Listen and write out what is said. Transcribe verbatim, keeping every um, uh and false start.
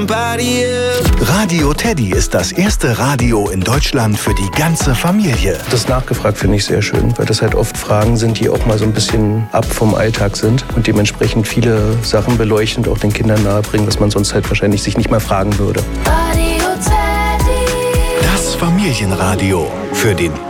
Radio Teddy ist das erste Radio in Deutschland für die ganze Familie. Das nachgefragt finde ich sehr schön, weil das halt oft Fragen sind, die auch mal so ein bisschen ab vom Alltag sind und dementsprechend viele Sachen beleuchten und auch den Kindern nahebringen, was man sonst halt wahrscheinlich sich nicht mal fragen würde. Das Familienradio für den